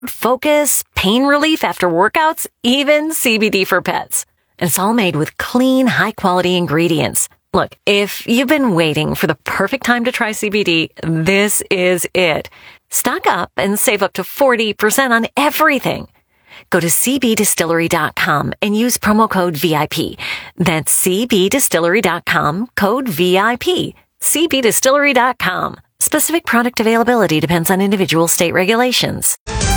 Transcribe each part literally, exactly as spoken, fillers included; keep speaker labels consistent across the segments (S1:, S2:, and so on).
S1: focus, pain relief after workouts, even C B D for pets. And it's all made with clean, high-quality ingredients. Look, if you've been waiting for the perfect time to try C B D, this is it. Stock up and save up to forty percent on everything. Go to c b distillery dot com and use promo code V I P. That's c b distillery dot com, code V I P. c b distillery dot com. Specific product availability depends on individual state regulations.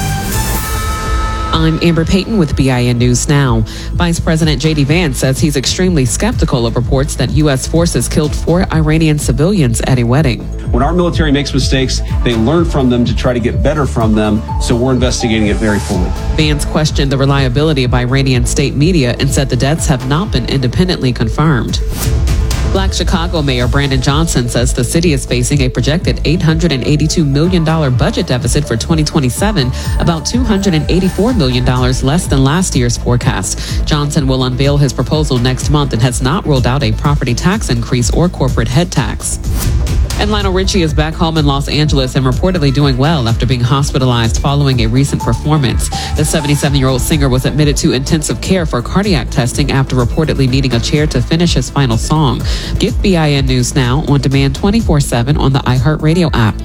S2: I'm Amber Payton with B I N News Now. Vice President J D Vance says he's extremely skeptical of reports that U S forces killed four Iranian civilians at a wedding.
S3: When our military makes mistakes, they learn from them to try to get better from them, so we're investigating it very fully.
S2: Vance questioned the reliability of Iranian state media and said the deaths have not been independently confirmed. Black Chicago Mayor Brandon Johnson says the city is facing a projected eight hundred eighty-two million dollars budget deficit for twenty twenty-seven, about two hundred eighty-four million dollars less than last year's forecast. Johnson will unveil his proposal next month and has not ruled out a property tax increase or corporate head tax. And Lionel Richie is back home in Los Angeles and reportedly doing well after being hospitalized following a recent performance. The seventy-seven-year-old singer was admitted to intensive care for cardiac testing after reportedly needing a chair to finish his final song. Get B I N News Now on demand twenty-four seven on the iHeartRadio app.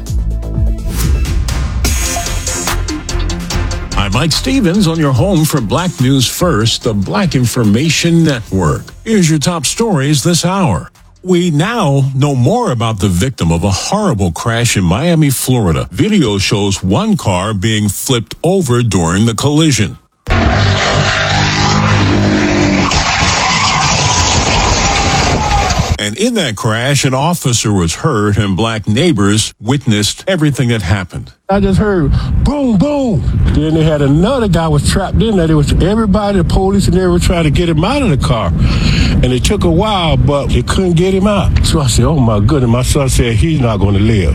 S4: I'm Mike Stevens on your home for Black News First, the Black Information Network. Here's your top stories this hour. We now know more about the victim of a horrible crash in Miami, Florida. Video shows one car being flipped over during the collision. And in that crash, an officer was hurt and black neighbors witnessed everything that happened.
S5: I just heard boom, boom. Then they had another guy was trapped in there. There was everybody, the police, and they were trying to get him out of the car. And it took a while, but they couldn't get him out. So I said, oh, my goodness. My son said he's not going to live.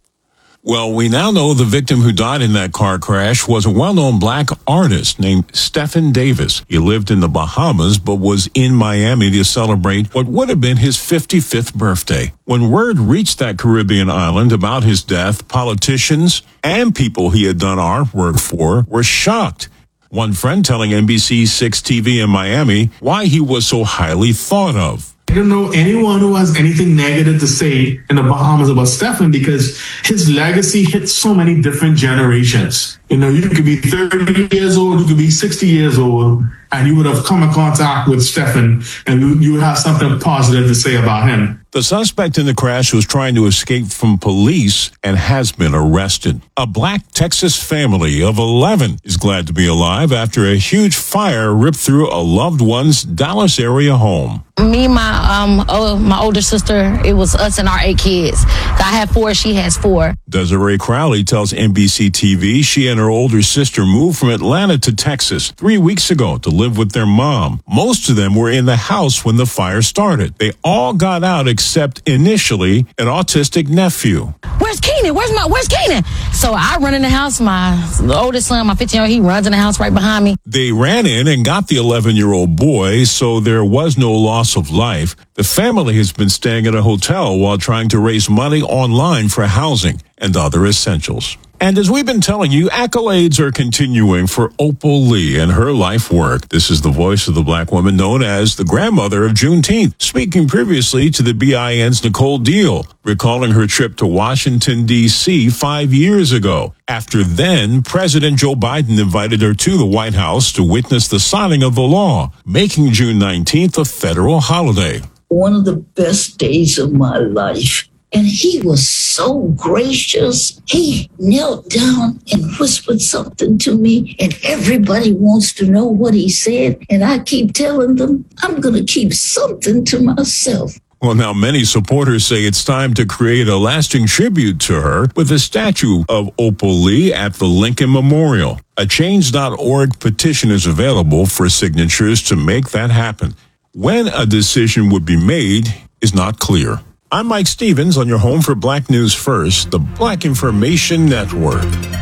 S4: Well, we now know the victim who died in that car crash was a well-known black artist named Stephen Davis. He lived in the Bahamas, but was in Miami to celebrate what would have been his fifty-fifth birthday. When word reached that Caribbean island about his death, politicians and people he had done artwork for were shocked. One friend telling N B C six T V in Miami why he was so highly thought of.
S6: I don't know anyone who has anything negative to say in the Bahamas about Stephen because his legacy hits so many different generations. You know, you could be thirty years old, you could be sixty years old, and you would have come in contact with Stephen and you would have something positive to say about him.
S4: The suspect in the crash was trying to escape from police and has been arrested. A black Texas family of eleven is glad to be alive after a huge fire ripped through a loved one's Dallas area home.
S7: Me, my um, oh, my older sister, it was us and our eight kids. I have four, she has four.
S4: Desiree Crowley tells N B C T V she and her older sister moved from Atlanta to Texas three weeks ago to live with their mom. Most of them were in the house when the fire started. They all got out except initially an autistic nephew.
S7: Where's Keenan? Where's my, where's Keenan? So I run in the house. My oldest son, my fifteen-year-old, he runs in the house right behind me.
S4: They ran in and got the eleven-year-old boy, so there was no loss of life. The family has been staying at a hotel while trying to raise money online for housing and other essentials. And as we've been telling you, accolades are continuing for Opal Lee and her life work. This is the voice of the black woman known as the grandmother of Juneteenth, speaking previously to the B I N's Nicole Deal, recalling her trip to Washington, D C five years ago. After then, President Joe Biden invited her to the White House to witness the signing of the law, making June nineteenth a federal holiday.
S8: One of the best days of my life. And he was so gracious. He knelt down and whispered something to me, and everybody wants to know what he said. And I keep telling them, I'm going to keep something to myself.
S4: Well, now many supporters say it's time to create a lasting tribute to her with a statue of Opal Lee at the Lincoln Memorial. A change dot org petition is available for signatures to make that happen. When a decision would be made is not clear. I'm Mike Stevens on your home for Black News First, the Black Information Network.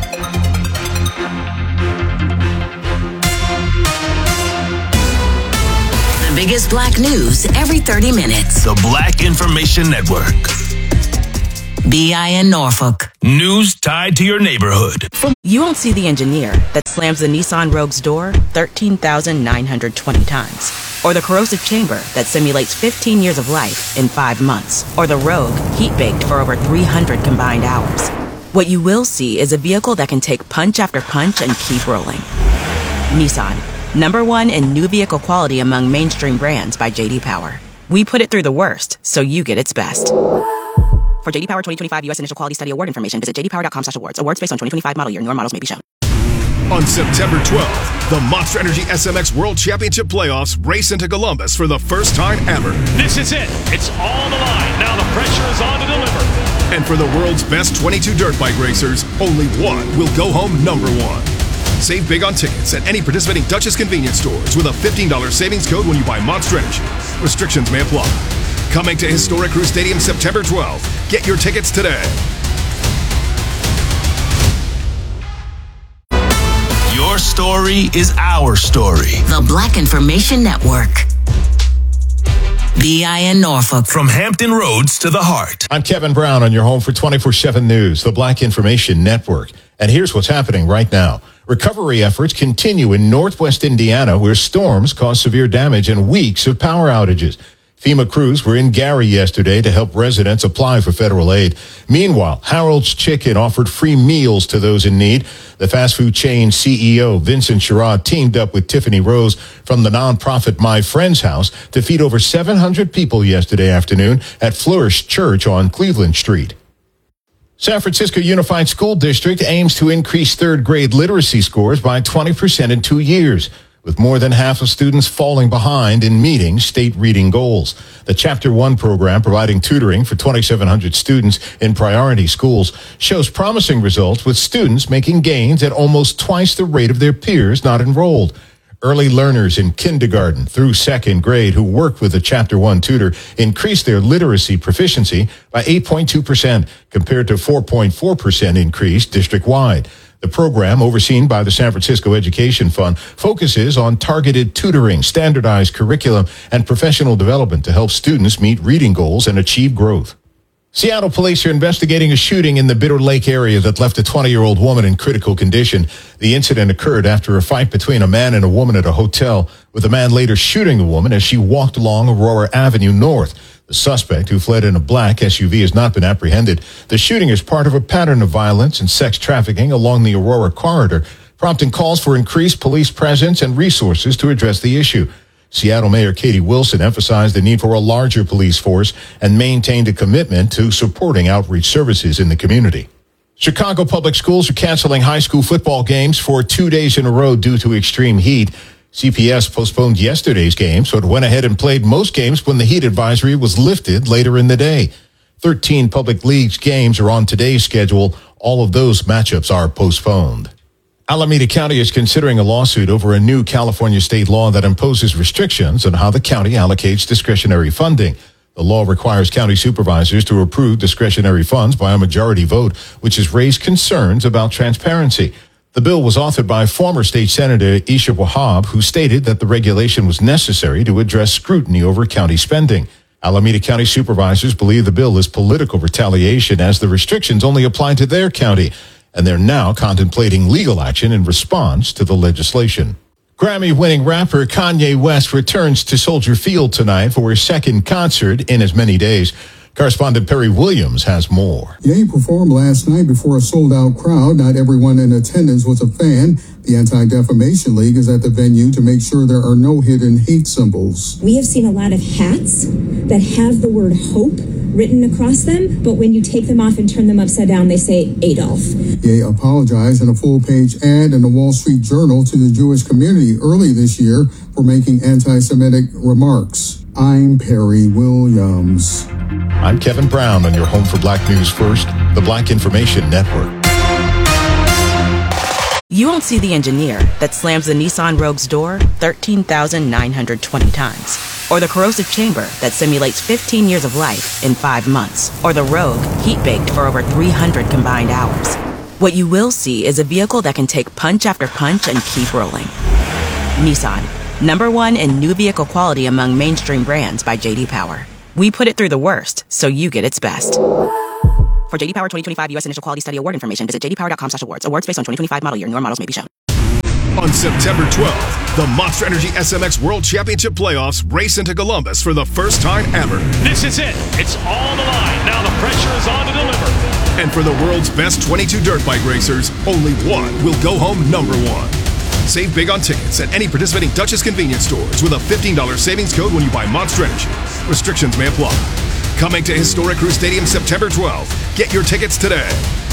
S9: The biggest black news every thirty minutes.
S10: The Black Information Network.
S9: B I in Norfolk.
S10: News tied to your neighborhood.
S11: You won't see the engineer that slams the Nissan Rogue's door thirteen thousand nine hundred twenty times. Or the corrosive chamber that simulates fifteen years of life in five months. Or the Rogue heat-baked for over three hundred combined hours. What you will see is a vehicle that can take punch after punch and keep rolling. Nissan, number one in new vehicle quality among mainstream brands by J D Power. We put it through the worst, so you get its best. For J D Power twenty twenty-five U S Initial Quality Study Award information, visit j d power dot com slash awards. Awards based on twenty twenty-five model year. Newer models may be shown.
S12: On September twelfth, the Monster Energy S M X World Championship Playoffs race into Columbus for the first time ever.
S13: This is it. It's all on the line. Now the pressure is on to deliver.
S12: And for the world's best twenty-two dirt bike racers, only one will go home number one. Save big on tickets at any participating Duchess convenience stores with a fifteen dollars savings code when you buy Monster Energy. Restrictions may apply. Coming to Historic Crew Stadium September twelfth. Get your tickets today.
S10: Your story is our story.
S9: The Black Information Network. B I in Norfolk.
S10: From Hampton Roads to the heart.
S14: I'm Kevin Brown on your home for twenty-four seven News, the Black Information Network. And here's what's happening right now. Recovery efforts continue in northwest Indiana, where storms caused severe damage and weeks of power outages. FEMA crews were in Gary yesterday to help residents apply for federal aid. Meanwhile, Harold's Chicken offered free meals to those in need. The fast food chain C E O, Vincent Sherrod, teamed up with Tiffany Rose from the nonprofit My Friend's House to feed over seven hundred people yesterday afternoon at Flourish Church on Cleveland Street. San Francisco Unified School District aims to increase third grade literacy scores by twenty percent in two years. With more than half of students falling behind in meeting state reading goals. The Chapter one program, providing tutoring for twenty-seven hundred students in priority schools, shows promising results with students making gains at almost twice the rate of their peers not enrolled. Early learners in kindergarten through second grade who work with a Chapter one tutor increased their literacy proficiency by eight point two percent compared to four point four percent increase district-wide. The program, overseen by the San Francisco Education Fund, focuses on targeted tutoring, standardized curriculum, and professional development to help students meet reading goals and achieve growth. Seattle police are investigating a shooting in the Bitter Lake area that left a twenty-year-old woman in critical condition. The incident occurred after a fight between a man and a woman at a hotel, with the man later shooting the woman as she walked along Aurora Avenue North. The suspect, who fled in a black S U V, has not been apprehended. The shooting is part of a pattern of violence and sex trafficking along the Aurora corridor, prompting calls for increased police presence and resources to address the issue. Seattle Mayor Katie Wilson emphasized the need for a larger police force and maintained a commitment to supporting outreach services in the community. Chicago public schools are canceling high school football games for two days in a row due to extreme heat. C P S postponed yesterday's game, so it went ahead and played most games when the heat advisory was lifted later in the day. Thirteen public leagues games are on today's schedule. All of those matchups are postponed. Alameda County is considering a lawsuit over a new California state law that imposes restrictions on how the county allocates discretionary funding. The law requires county supervisors to approve discretionary funds by a majority vote, which has raised concerns about transparency. The bill was authored by former state senator Isha Wahab, who stated that the regulation was necessary to address scrutiny over county spending. Alameda County supervisors believe the bill is political retaliation as the restrictions only apply to their county, and they're now contemplating legal action in response to the legislation. Grammy-winning rapper Kanye West returns to Soldier Field tonight for his second concert in as many days. Correspondent Perry Williams has more.
S15: Ye performed last night before a sold-out crowd. Not everyone in attendance was a fan. The Anti-Defamation League is at the venue to make sure there are no hidden hate symbols.
S16: We have seen a lot of hats that have the word hope written across them, but when you take them off and turn them upside down, they say Adolf.
S15: Ye apologized in a full-page ad in the Wall Street Journal to the Jewish community early this year for making anti-Semitic remarks. I'm Perry Williams.
S14: I'm Kevin Brown on your home for Black News First, the Black Information Network.
S11: You won't see the engineer that slams the Nissan Rogue's door thirteen thousand nine hundred twenty times. Or the corrosive chamber that simulates fifteen years of life in five months. Or the Rogue heat-baked for over three hundred combined hours. What you will see is a vehicle that can take punch after punch and keep rolling. Nissan, number one in new vehicle quality among mainstream brands by J D Power. We put it through the worst, so you get its best. For For J D Power twenty twenty-five U S Initial Quality Study Award information, visit j d power dot com slash awards. Awards based on twenty twenty-five model year. Newer models may be shown.
S12: On September twelfth, the Monster Energy S M X World Championship Playoffs race into Columbus for the first time ever.
S13: This is it. It's all the line. Now the pressure is on to deliver.
S12: And for the world's best twenty-two dirt bike racers, only one will go home number one. Save big on tickets at any participating Dutchess convenience stores with a fifteen dollars savings code when you buy Monster Energy. Restrictions may apply. Coming to Historic Crew Stadium September twelfth. Get your tickets today.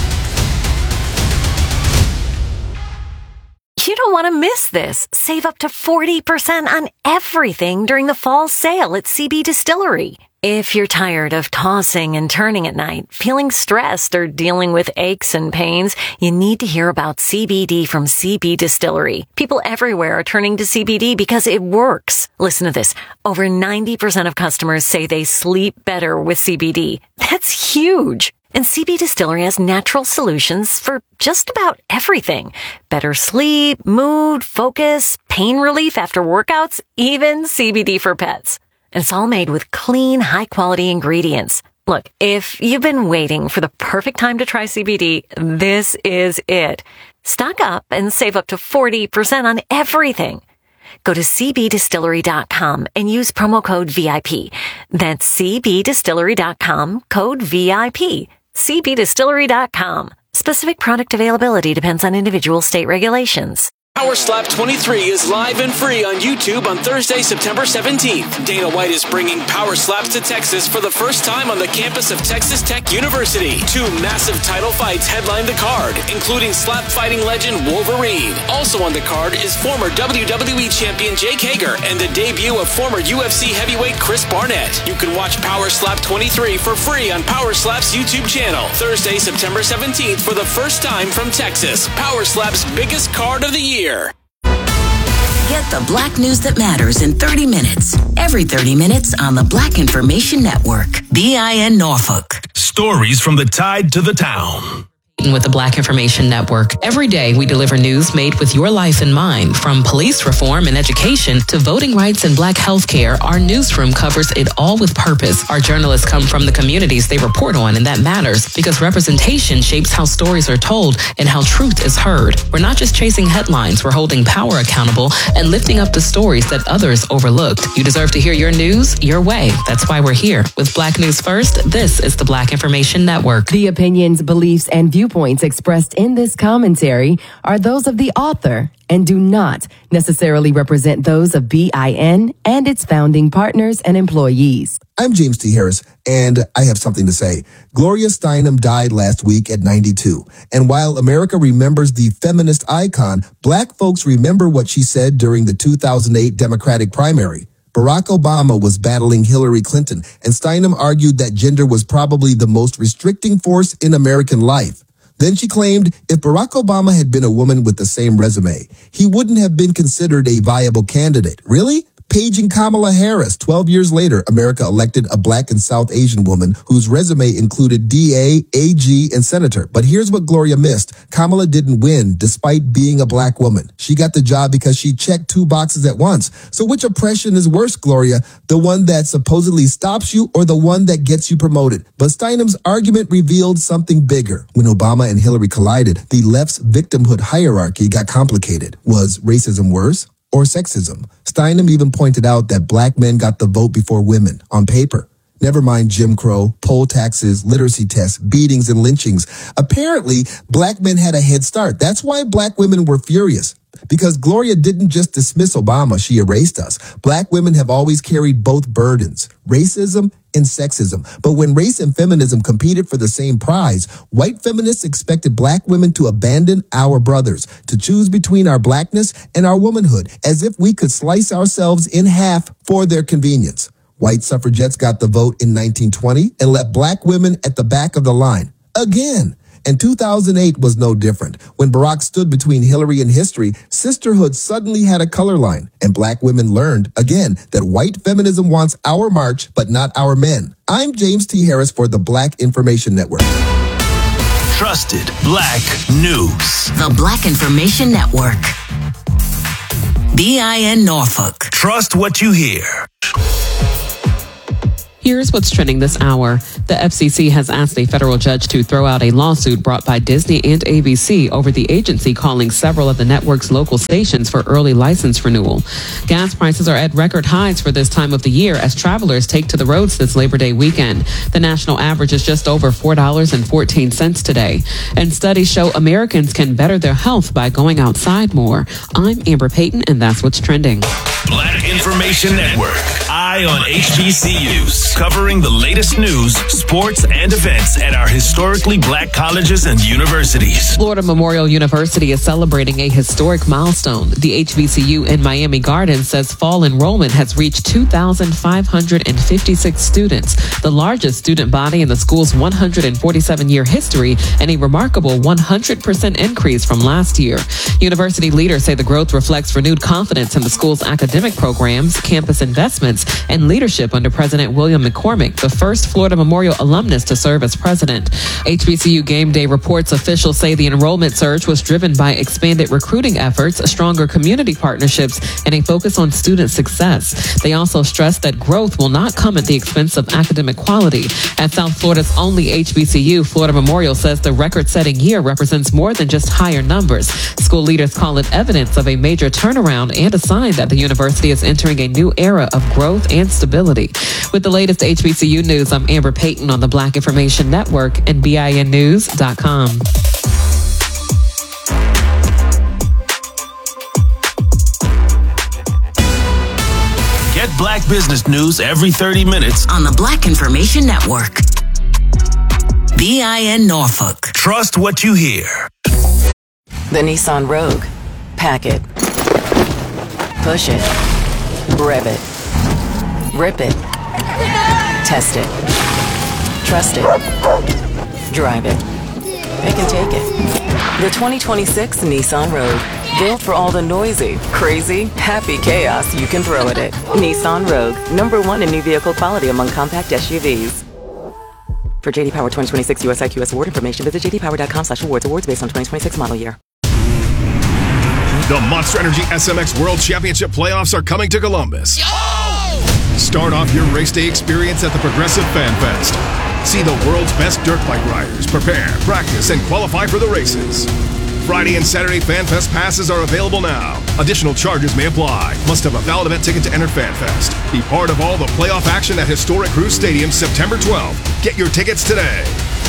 S1: You don't want to miss this. Save up to forty percent on everything during the fall sale at C B Distillery. If you're tired of tossing and turning at night, feeling stressed, or dealing with aches and pains, you need to hear about C B D from C B Distillery. People everywhere are turning to C B D because it works. Listen to this. Over ninety percent of customers say they sleep better with C B D. That's huge. And C B Distillery has natural solutions for just about everything. Better sleep, mood, focus, pain relief after workouts, even C B D for pets. And it's all made with clean, high-quality ingredients. Look, if you've been waiting for the perfect time to try C B D, this is it. Stock up and save up to forty percent on everything. Go to c b distillery dot com and use promo code V I P. That's c b distillery dot com, code V I P. c b distillery dot com. Specific product availability depends on individual state regulations.
S17: Power Slap twenty-three is live and free on YouTube on Thursday, September seventeenth. Dana White is bringing Power Slaps to Texas for the first time on the campus of Texas Tech University. Two massive title fights headline the card, including slap fighting legend Wolverine. Also on the card is former W W E champion Jake Hager and the debut of former U F C heavyweight Chris Barnett. You can watch Power Slap twenty-three for free on Power Slap's YouTube channel. Thursday, September seventeenth for the first time from Texas. Power Slap's biggest card of the year.
S9: Get the Black news that matters in thirty minutes. Every thirty minutes on the Black Information Network. B I N Norfolk.
S10: Stories from the tide to the town.
S2: With the Black Information Network. Every day we deliver news made with your life in mind. From police reform and education to voting rights and Black healthcare, our newsroom covers it all with purpose. Our journalists come from the communities they report on, and that matters because representation shapes how stories are told and how truth is heard. We're not just chasing headlines, we're holding power accountable and lifting up the stories that others overlooked. You deserve to hear your news your way. That's why we're here. With Black News First, this is the Black Information Network.
S18: The opinions, beliefs, and viewpoints expressed in this commentary are those of the author and do not necessarily represent those of B I N and its founding partners and employees.
S19: I'm James T. Harris, and I have something to say. Gloria Steinem died last week at ninety-two. And while America remembers the feminist icon, Black folks remember what she said during the two thousand eight Democratic primary. Barack Obama was battling Hillary Clinton, and Steinem argued that gender was probably the most restricting force in American life. Then she claimed if Barack Obama had been a woman with the same resume, he wouldn't have been considered a viable candidate. Really? Paging Kamala Harris. Twelve years later, America elected a Black and South Asian woman whose resume included D A, A G, and senator. But here's what Gloria missed. Kamala didn't win despite being a Black woman. She got the job because she checked two boxes at once. So which oppression is worse, Gloria? The one that supposedly stops you or the one that gets you promoted? But Steinem's argument revealed something bigger. When Obama and Hillary collided, the left's victimhood hierarchy got complicated. Was racism worse or sexism? Steinem even pointed out that Black men got the vote before women on paper. Never mind Jim Crow, poll taxes, literacy tests, beatings, and lynchings. Apparently, Black men had a head start. That's why Black women were furious. Because Gloria didn't just dismiss Obama, she erased us. Black women have always carried both burdens, racism and sexism. But when race and feminism competed for the same prize, white feminists expected Black women to abandon our brothers, to choose between our Blackness and our womanhood, as if we could slice ourselves in half for their convenience. White suffragettes got the vote in nineteen twenty and left Black women at the back of the line. Again. And two thousand eight was no different. When Barack stood between Hillary and history, sisterhood suddenly had a color line. And Black women learned, again, that white feminism wants our march, but not our men. I'm James T. Harris for the Black Information Network.
S10: Trusted Black News.
S9: The Black Information Network. B I N Norfolk.
S10: Trust what you hear.
S2: Here's what's trending this hour. The F C C has asked a federal judge to throw out a lawsuit brought by Disney and A B C over the agency calling several of the network's local stations for early license renewal. Gas prices are at record highs for this time of the year as travelers take to the roads this Labor Day weekend. The national average is just over four dollars and fourteen cents today. And studies show Americans can better their health by going outside more. I'm Amber Payton, and that's what's trending.
S10: Black Information Network. Eye on H B C Us. Covering the latest news, sports, and events at our historically black colleges and universities.
S2: Florida Memorial University is celebrating a historic milestone. The H B C U in Miami Gardens says fall enrollment has reached two thousand five hundred fifty-six students, the largest student body in the school's one hundred forty-seven year history, and a remarkable one hundred percent increase from last year. University leaders say the growth reflects renewed confidence in the school's academic programs, campus investments, and leadership under President William McCormick, the first Florida Memorial alumnus to serve as president. H B C U Game Day reports officials say the enrollment surge was driven by expanded recruiting efforts, stronger community partnerships, and a focus on student success. They also stressed that growth will not come at the expense of academic quality. At South Florida's only H B C U, Florida Memorial says the record-setting year represents more than just higher numbers. School leaders call it evidence of a major turnaround and a sign that the university is entering a new era of growth and stability. With the latest H B C U news, I'm Amber Payton on the Black Information Network and B I N news dot com.
S10: Get Black business news every thirty minutes
S9: on the Black Information Network. B I N Norfolk.
S10: Trust what you hear.
S20: The Nissan Rogue. Pack it. Push it. Rev it. Rip it. Test it. Trust it. Drive it. It can take it. The twenty twenty-six Nissan Rogue. Built for all the noisy, crazy, happy chaos you can throw at it. Nissan Rogue. Number one in new vehicle quality among compact S U Vs. For J D Power twenty twenty-six U S I Q S award information, visit j d power dot com slash awards. Awards based on twenty twenty-six model year.
S12: The Monster Energy S M X World Championship playoffs are coming to Columbus. Start off your race day experience at the Progressive Fan Fest. See the world's best dirt bike riders prepare, practice, and qualify for the races. Friday and Saturday Fan Fest passes are available now. Additional charges may apply. Must have a valid event ticket to enter Fan Fest. Be part of all the playoff action at Historic Cruise Stadium September twelfth. Get your tickets today.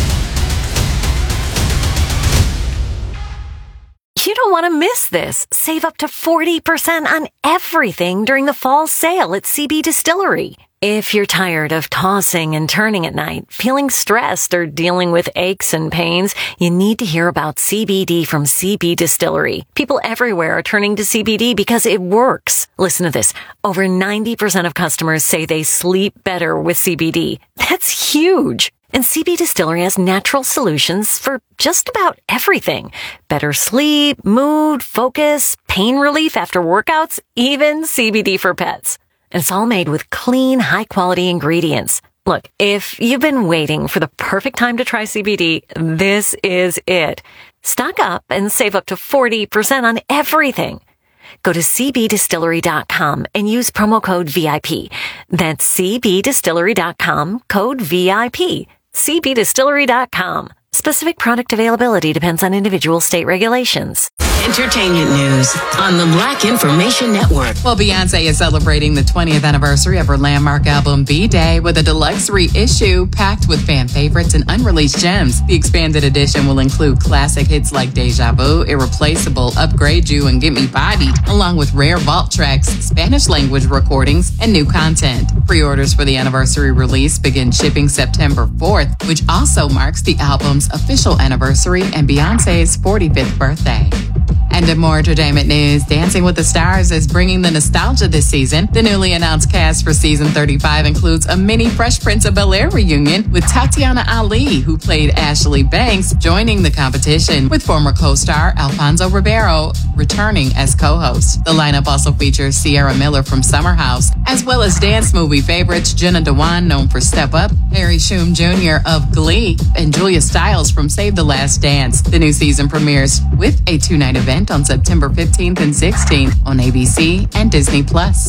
S1: You don't want to miss this. Save up to forty percent on everything during the fall sale at C B Distillery. If you're tired of tossing and turning at night, feeling stressed, or dealing with aches and pains, you need to hear about C B D from C B Distillery. People everywhere are turning to C B D because it works. Listen to this. Over ninety percent of customers say they sleep better with C B D. That's huge. And C B Distillery has natural solutions for just about everything. Better sleep, mood, focus, pain relief after workouts, even C B D for pets. And it's all made with clean, high-quality ingredients. Look, if you've been waiting for the perfect time to try C B D, this is it. Stock up and save up to forty percent on everything. Go to c b distillery dot com and use promo code V I P. That's c b distillery dot com, code V I P. c b distillery dot com. Specific product availability depends on individual state regulations.
S9: Entertainment news on the Black Information Network.
S2: Well, Beyonce is celebrating the twentieth anniversary of her landmark album B-Day with a deluxe reissue packed with fan favorites and unreleased gems. The expanded edition will include classic hits like Deja Vu, Irreplaceable, Upgrade You, and Get Me Bodied, along with rare vault tracks, Spanish language recordings, and new content. Pre-orders for the anniversary release begin shipping September fourth, which also marks the album's official anniversary and Beyonce's forty-fifth birthday. And in more entertainment news, Dancing with the Stars is bringing the nostalgia this season. The newly announced cast for season thirty-five includes a mini Fresh Prince of Bel-Air reunion with Tatiana Ali, who played Ashley Banks, joining the competition, with former co-star Alfonso Ribeiro returning as co-host. The lineup also features Sierra Miller from Summer House, as well as dance movie favorites Jenna Dewan, known for Step Up, Harry Shum Junior of Glee, and Julia Stiles from Save the Last Dance. The new season premieres with a two-night event on September fifteenth and sixteenth on A B C and Disney Plus.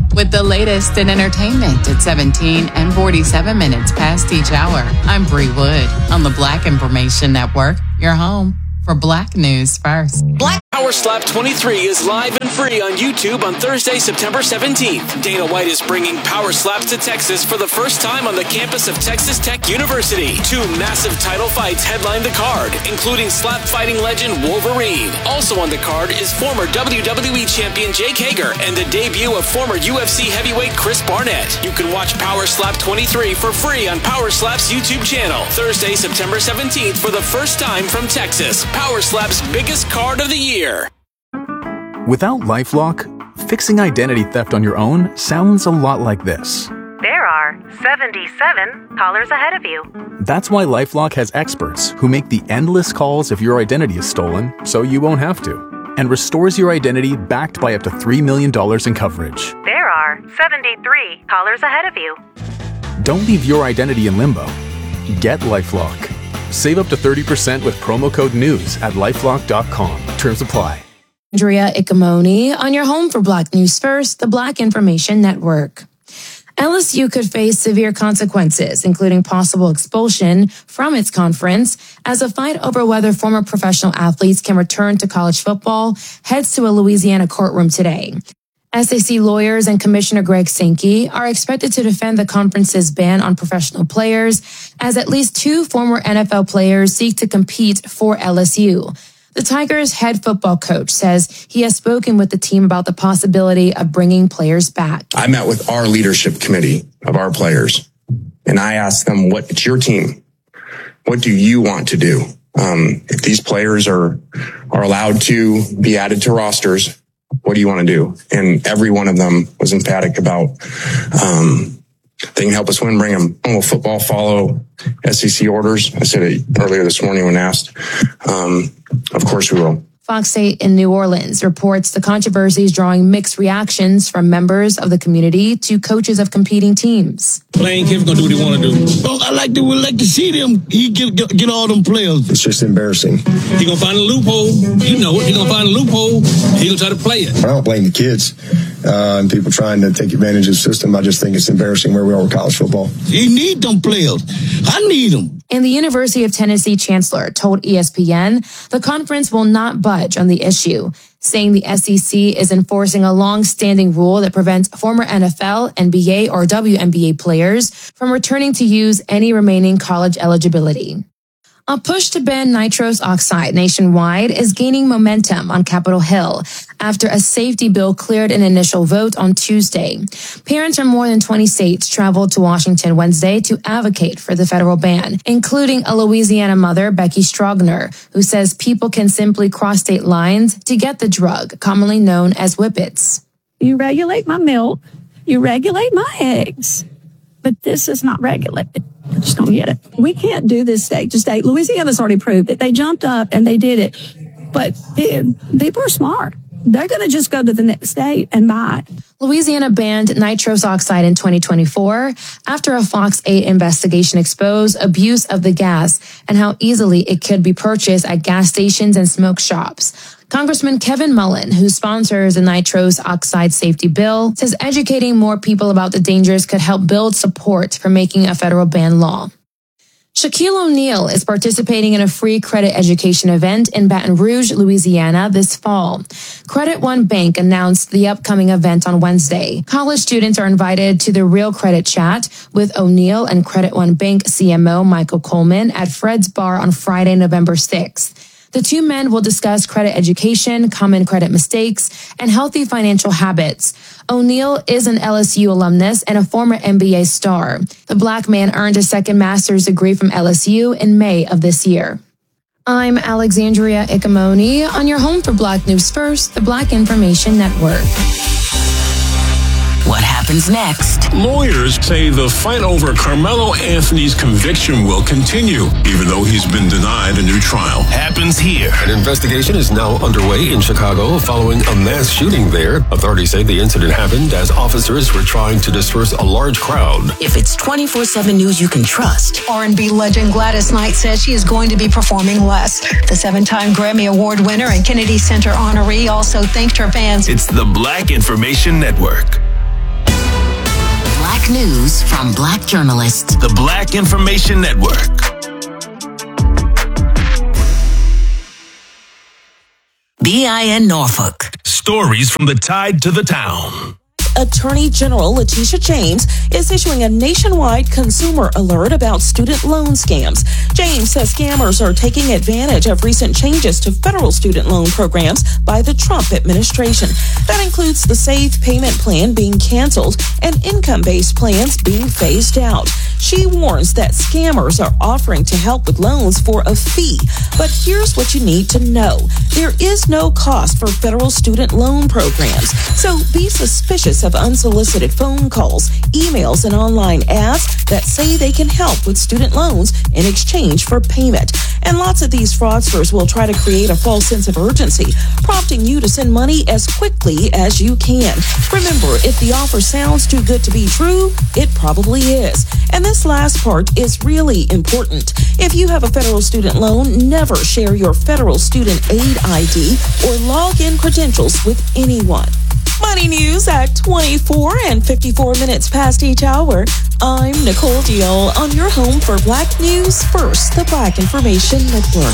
S2: With the latest in entertainment at seventeen and forty-seven minutes past each hour, I'm Bree Wood on the Black Information Network, your home for Black News First.
S17: Black Power Slap twenty-three is live and free on YouTube on Thursday, September seventeenth. Dana White is bringing Power Slaps to Texas for the first time on the campus of Texas Tech University. Two massive title fights headline the card, including slap fighting legend Wolverine. Also on the card is former W W E champion Jake Hager and the debut of former U F C heavyweight Chris Barnett. You can watch Power Slap twenty-three for free on Power Slap's YouTube channel. Thursday, September seventeenth for the first time from Texas. Power Slap's biggest card of the year.
S21: Without LifeLock, fixing identity theft on your own sounds a lot like this.
S22: There are seventy-seven callers ahead of you.
S21: That's why LifeLock has experts who make the endless calls if your identity is stolen, so you won't have to, and restores your identity backed by up to three million dollars in coverage.
S22: There are seventy-three callers ahead of you.
S21: Don't leave your identity in limbo. Get LifeLock. Save up to thirty percent with promo code NEWS at lifelock dot com. Terms apply.
S7: Andrea Icamoni on your home for Black News First, the Black Information Network. L S U could face severe consequences, including possible expulsion from its conference, as a fight over whether former professional athletes can return to college football heads to a Louisiana courtroom today. S E C lawyers and Commissioner Greg Sankey are expected to defend the conference's ban on professional players, as at least two former N F L players seek to compete for L S U. The Tigers' head football coach says he has spoken with the team about the possibility of bringing players back.
S23: I met with our leadership committee of our players, and I asked them, what, it's your team. What do you want to do? Um, if these players are, are allowed to be added to rosters, what do you want to do? And every one of them was emphatic about, um, they can help us win, bring them home. Will football follow S E C orders? I said it earlier this morning when asked. Um, of course we will.
S7: Fox eight in New Orleans reports the controversy is drawing mixed reactions from members of the community to coaches of competing teams.
S5: Lane Kiffin's gonna do what he want to do. Oh, I like to would like to see them. He get, get get all them players. It's just embarrassing.
S24: He gonna find a loophole. You know it. He gonna find a loophole. He gonna try to play it.
S5: I don't blame the kids uh, and people trying to take advantage of the system. I just think it's embarrassing where we are with college football. He need them players. I need them.
S7: And the University of Tennessee chancellor told E S P N the conference will not budge on the issue, saying the S E C is enforcing a long-standing rule that prevents former N F L, N B A, or W N B A players from returning to use any remaining college eligibility. A push to ban nitrous oxide nationwide is gaining momentum on Capitol Hill after a safety bill cleared an initial vote on Tuesday. Parents from more than twenty states traveled to Washington Wednesday to advocate for the federal ban, including a Louisiana mother, Becky Strogner, who says people can simply cross state lines to get the drug, commonly known as Whippets.
S25: You regulate my milk, you regulate my eggs, but this is not regulated. I just don't get it. We can't do this state to state. Louisiana's already proved it. They jumped up and they did it. But it, people are smart. They're going to just go to the next state and buy it.
S7: Louisiana banned nitrous oxide in twenty twenty-four after a Fox eight investigation exposed abuse of the gas and how easily it could be purchased at gas stations and smoke shops. Congressman Kevin Mullen, who sponsors the nitrous oxide safety bill, says educating more people about the dangers could help build support for making a federal ban law. Shaquille O'Neal is participating in a free credit education event in Baton Rouge, Louisiana this fall. Credit One Bank announced the upcoming event on Wednesday. College students are invited to the Real Credit Chat with O'Neal and Credit One Bank C M O Michael Coleman at Fred's Bar on Friday, November sixth. The two men will discuss credit education, common credit mistakes, and healthy financial habits. O'Neal is an L S U alumnus and a former N B A star. The black man earned a second master's degree from L S U in May of this year. I'm Alexandria Icamoni on your home for Black News First, the Black Information Network.
S9: What happens next?
S4: Lawyers say the fight over Carmelo Anthony's conviction will continue, even though he's been denied a new trial.
S10: Happens here.
S26: An investigation is now underway in Chicago following a mass shooting there. Authorities say the incident happened as officers were trying to disperse a large crowd.
S9: If it's twenty-four seven news you can trust.
S27: R and B legend Gladys Knight says she is going to be performing less. The seven-time Grammy Award winner and Kennedy Center honoree also thanked her fans.
S10: It's the Black Information Network.
S9: Black news from Black journalists.
S10: The Black Information Network.
S9: B I N Norfolk.
S10: Stories from the tide to the town.
S3: Attorney General Letitia James is issuing a nationwide consumer alert about student loan scams. James says scammers are taking advantage of recent changes to federal student loan programs by the Trump administration. That includes the Save Payment Plan being canceled and income-based plans being phased out. She warns that scammers are offering to help with loans for a fee. But here's what you need to know. There is no cost for federal student loan programs, so be suspicious of unsolicited phone calls, emails, and online ads that say they can help with student loans in exchange for payment. And lots of these fraudsters will try to create a false sense of urgency, prompting you to send money as quickly as you can. Remember, if the offer sounds too good to be true, it probably is. And this last part is really important. If you have a federal student loan, never share your federal student aid I D or login credentials with anyone. Money news at twenty-four and fifty-four minutes past each hour. I'm Nicole Deal on your home for Black News First, the Black Information Network.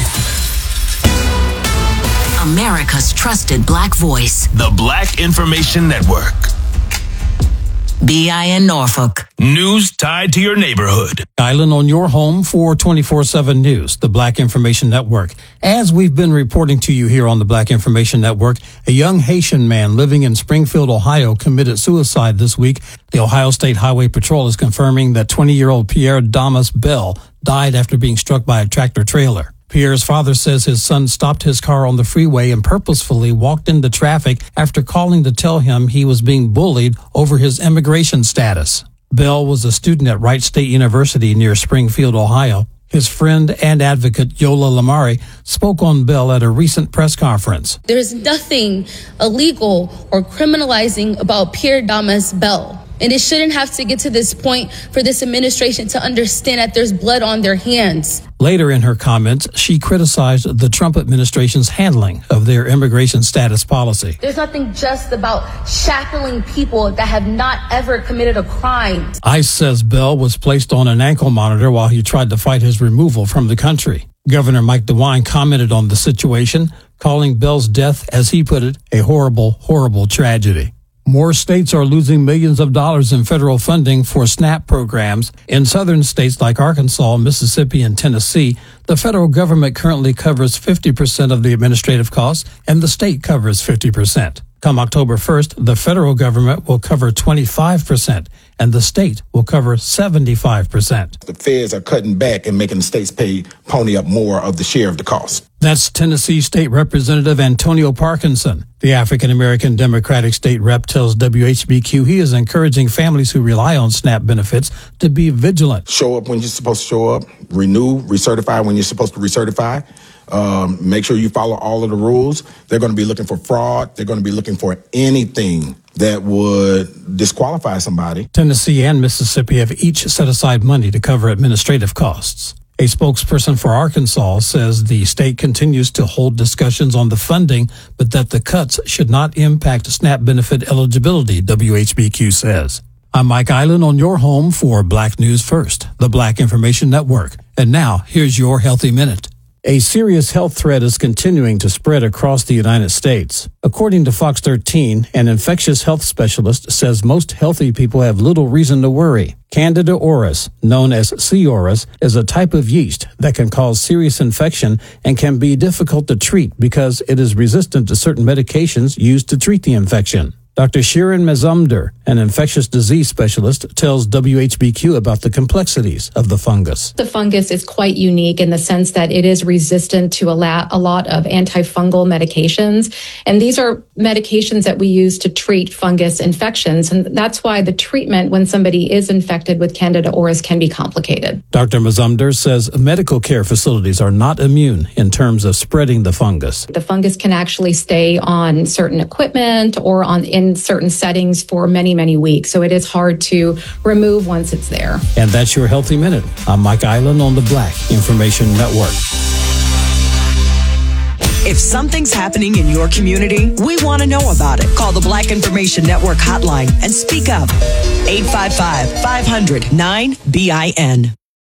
S9: America's trusted Black voice.
S10: The Black Information Network.
S9: B I N Norfolk.
S10: News tied to your neighborhood.
S6: Island on your home for twenty-four seven News, the Black Information Network. As we've been reporting to you here on the Black Information Network, a young Haitian man living in Springfield, Ohio, committed suicide this week. The Ohio State Highway Patrol is confirming that twenty-year-old Pierre Damas Bell died after being struck by a tractor trailer. Pierre's father says his son stopped his car on the freeway and purposefully walked into traffic after calling to tell him he was being bullied over his immigration status. Bell was a student at Wright State University near Springfield, Ohio. His friend and advocate, Yola Lamari, spoke on Bell at a recent press conference.
S8: There is nothing illegal or criminalizing about Pierre Damas Bell. And it shouldn't have to get to this point for this administration to understand that there's blood on their hands.
S6: Later in her comments, she criticized the Trump administration's handling of their immigration status policy.
S8: There's nothing just about shackling people that have not ever committed a crime.
S6: ICE says Bell was placed on an ankle monitor while he tried to fight his removal from the country. Governor Mike DeWine commented on the situation, calling Bell's death, as he put it, a horrible, horrible tragedy. More states are losing millions of dollars in federal funding for SNAP programs. In southern states like Arkansas, Mississippi, and Tennessee, the federal government currently covers fifty percent of the administrative costs, and the state covers fifty percent. Come October first, the federal government will cover twenty-five percent, and the state will cover seventy-five percent.
S11: The feds are cutting back and making the states pay pony up more of the share of the cost.
S6: That's Tennessee State Representative Antonio Parkinson. The African-American Democratic State Rep tells W H B Q he is encouraging families who rely on SNAP benefits to be vigilant.
S11: Show up when you're supposed to show up, renew, recertify when you're supposed to recertify. Um, make sure you follow all of the rules. They're going to be looking for fraud. They're going to be looking for anything that would disqualify somebody.
S6: Tennessee and Mississippi have each set aside money to cover administrative costs. A spokesperson for Arkansas says the state continues to hold discussions on the funding, but that the cuts should not impact SNAP benefit eligibility, W H B Q says. I'm Mike Island on your home for Black News First, the Black Information Network. And now, here's your Healthy Minute. A serious health threat is continuing to spread across the United States. According to Fox thirteen, an infectious health specialist says most healthy people have little reason to worry. Candida auris, known as C. auris, is a type of yeast that can cause serious infection and can be difficult to treat because it is resistant to certain medications used to treat the infection. Doctor Shirin Mazumder, an infectious disease specialist, tells W H B Q about the complexities of the fungus.
S14: The fungus is quite unique in the sense that it is resistant to a lot, a lot of antifungal medications. And these are medications that we use to treat fungus infections. And that's why the treatment when somebody is infected with Candida auris can be complicated.
S6: Doctor Mazumder says medical care facilities are not immune in terms of spreading the fungus.
S14: The fungus can actually stay on certain equipment or on in certain settings for many, many weeks. So it is hard to remove once it's there.
S6: And that's your Healthy Minute. I'm Mike Island on the Black Information Network.
S12: If something's happening in your community, we want to know about it. Call the Black Information Network hotline and speak up. eight five five, five hundred, nine B I N.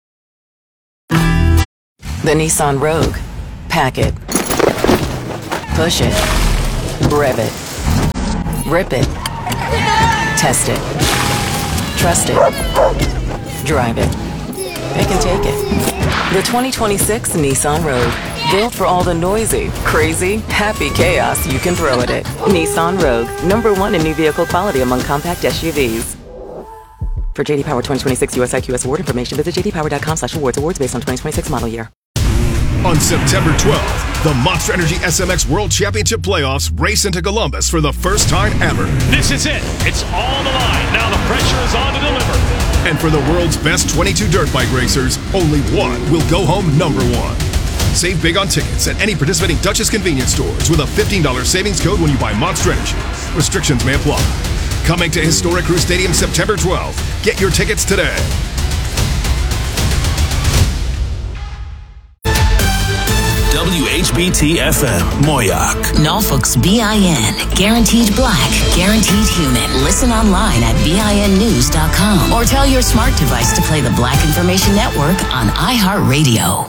S13: The Nissan Rogue. Pack it. Push it. Rev it. Rip it. Test it. Trust it. Drive it. Pick and take it. The twenty twenty-six Nissan Rogue. Built for all the noisy, crazy, happy chaos you can throw at it. Nissan Rogue. Number one in new vehicle quality among compact S U Vs. For J D Power twenty twenty-six U S I Q S award information, visit j d power dot com slash awards. Awards based on twenty twenty-six model year.
S15: On September twelfth, the Monster Energy S M X World Championship Playoffs race into Columbus for the first time ever.
S16: This is it. It's all the line. Now the pressure is on to deliver.
S15: And for the world's best twenty-two dirt bike racers, only one will go home number one. Save big on tickets at any participating Duchess convenience stores with a fifteen dollars savings code when you buy Monster Energy. Restrictions may apply. Coming to Historic Crew Stadium September twelfth. Get your tickets today.
S10: W H B T F M, Moyoc.
S9: Norfolk's B I N. Guaranteed black, guaranteed human. Listen online at B I N news dot com or tell your smart device to play the Black Information Network on iHeartRadio.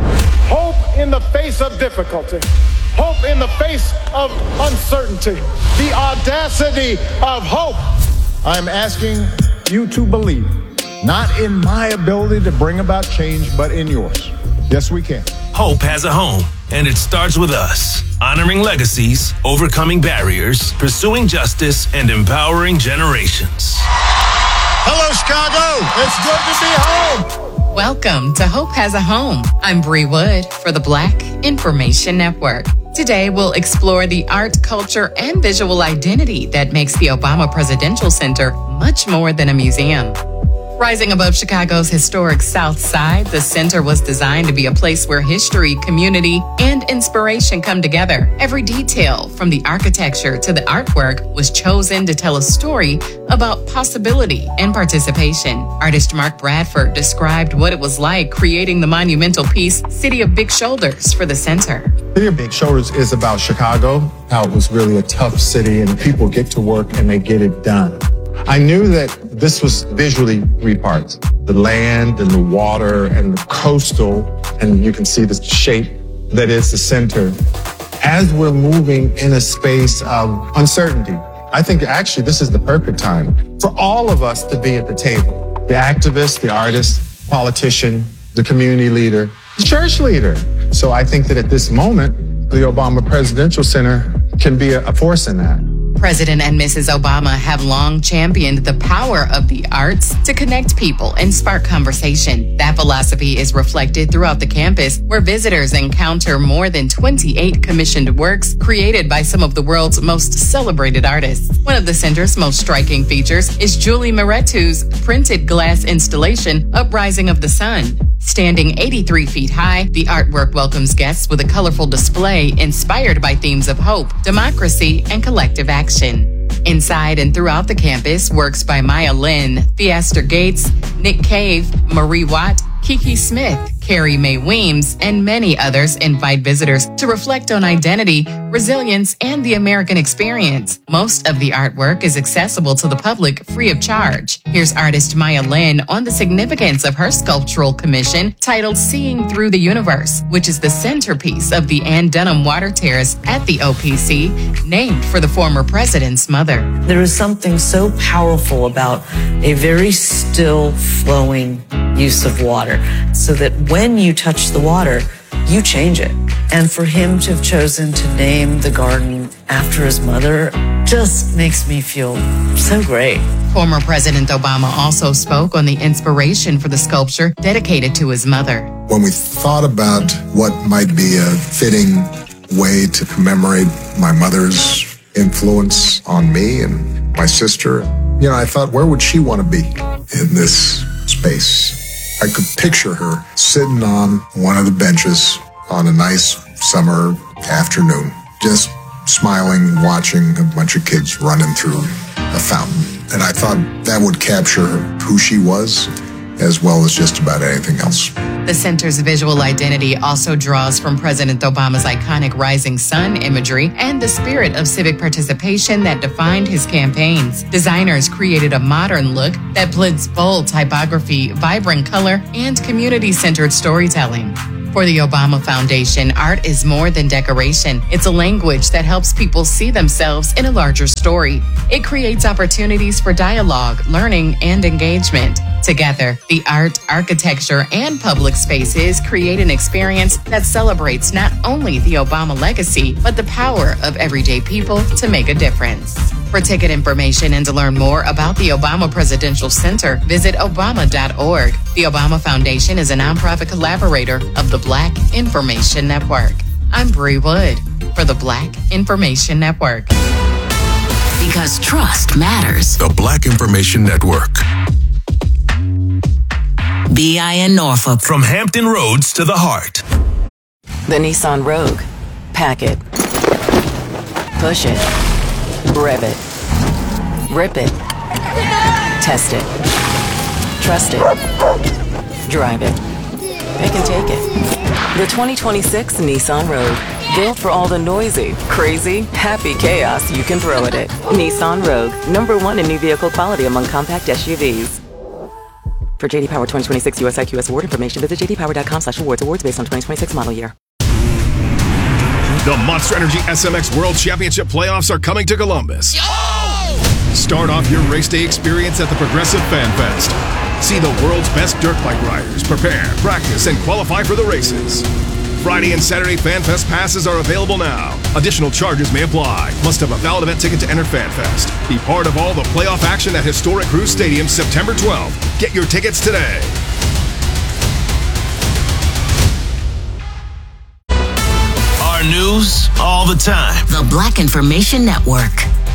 S18: Hope in the face of difficulty. Hope in the face of uncertainty. The audacity of hope. I'm asking you to believe, not in my ability to bring about change, but in yours. Yes, we can.
S10: Hope has a home, and it starts with us. Honoring legacies, overcoming barriers, pursuing justice, and empowering generations.
S18: Hello, Chicago. It's good to be home.
S19: Welcome to Hope Has a Home. I'm Bree Wood for the Black Information Network. Today, we'll explore the art, culture, and visual identity that makes the Obama Presidential Center much more than a museum. Rising above Chicago's historic South Side, the center was designed to be a place where history, community, and inspiration come together. Every detail, from the architecture to the artwork, was chosen to tell a story about possibility and participation. Artist Mark Bradford described what it was like creating the monumental piece, City of Big Shoulders, for the center.
S20: City of Big Shoulders is about Chicago, how it was really a tough city and people get to work and they get it done. I knew that this was visually three parts, the land and the water and the coastal, and you can see the shape that is the center. As we're moving in a space of uncertainty, I think actually this is the perfect time for all of us to be at the table. The activist, the artist, politician, the community leader, the church leader. So I think that at this moment, the Obama Presidential Center can be a force in that.
S19: President and Missus Obama have long championed the power of the arts to connect people and spark conversation. That philosophy is reflected throughout the campus, where visitors encounter more than twenty-eight commissioned works created by some of the world's most celebrated artists. One of the center's most striking features is Julie Moretu's printed glass installation, Uprising of the Sun. Standing eighty-three feet high, the artwork welcomes guests with a colorful display inspired by themes of hope, democracy, and collective action. Inside and throughout the campus, works by Maya Lin, Theaster Gates, Nick Cave, Marie Watt, Kiki Smith, Carrie Mae Weems, and many others invite visitors to reflect on identity, resilience, and the American experience. Most of the artwork is accessible to the public free of charge. Here's artist Maya Lin on the significance of her sculptural commission titled Seeing Through the Universe, which is the centerpiece of the Ann Dunham Water Terrace at the O P C, named for the former president's mother.
S28: There is something so powerful about a very still, flowing use of water, so that when you touch the water, you change it. And for him to have chosen to name the garden after his mother just makes me feel so great.
S19: Former President Obama also spoke on the inspiration for the sculpture dedicated to his mother.
S29: When we thought about what might be a fitting way to commemorate my mother's influence on me and my sister, you know, I thought, where would she want to be in this space? I could picture her sitting on one of the benches on a nice summer afternoon, just smiling, watching a bunch of kids running through a fountain. And I thought that would capture who she was, as well as just about anything else.
S19: The center's visual identity also draws from President Obama's iconic rising sun imagery and the spirit of civic participation that defined his campaigns. Designers created a modern look that blends bold typography, vibrant color, and community-centered storytelling. For the Obama Foundation, art is more than decoration. It's a language that helps people see themselves in a larger story. It creates opportunities for dialogue, learning, and engagement. Together, the art, architecture, and public spaces create an experience that celebrates not only the Obama legacy, but the power of everyday people to make a difference. For ticket information and to learn more about the Obama Presidential Center, visit obama dot org. The Obama Foundation is a nonprofit collaborator of the Black Information Network. I'm Bree Wood for the Black Information Network.
S9: Because trust matters.
S1: The Black Information Network.
S9: B I N Norfolk.
S10: From Hampton Roads to the heart.
S13: The Nissan Rogue. Pack it. Push it. Rev it. Rip it. Test it. Trust it. Drive it. It can take it. The twenty twenty-six Nissan Rogue. Built for all the noisy, crazy, happy chaos you can throw at it. Nissan Rogue. Number one in new vehicle quality among compact S U Vs. For J D Power twenty twenty-six U S I Q S award information, visit j d power dot com slash awards. Awards based on twenty twenty-six model year.
S15: The Monster Energy S M X World Championship playoffs are coming to Columbus. Yo! Start off your race day experience at the Progressive Fan Fest. See the world's best dirt bike riders prepare, practice, and qualify for the races. Friday and Saturday Fan Fest passes are available now. Additional charges may apply. Must have a valid event ticket to enter Fan Fest. Be part of all the playoff action at Historic Cruise Stadium September twelfth. Get your tickets today.
S10: Our news all the time.
S9: The Black Information Network.